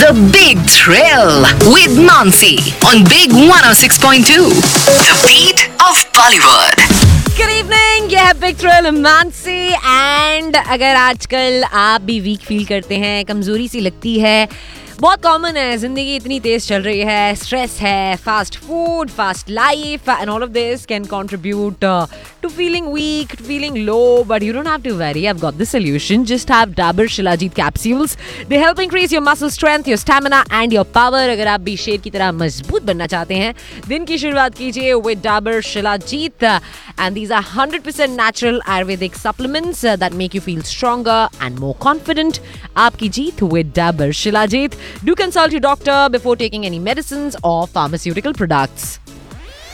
The Big Thrill with Nancy on Big 106.2. The beat of Bollywood. Good evening, ये है big thrill Mansi and अगर आजकल आप भी वीक फील करते हैं, कमजोरी सी लगती है, बहुत कॉमन है, जिंदगी इतनी तेज चल रही है, स्ट्रेस है, fast food, fast life and all of this can contribute to feeling weak, to feeling low, but you don't have to worry. I've got the solution. Just have Dabur Shilajit capsules. They help increase your muscle strength, your stamina and your power. अगर आप भी शेर की तरह मजबूत बनना चाहते हैं, दिन की शुरुआत कीजिए with Dabur Shilajit. And these are 100% natural Ayurvedic supplements that make you feel stronger and more confident. आपकी जीत with Dabur Shilajit. Do consult your doctor before taking any medicines or pharmaceutical products.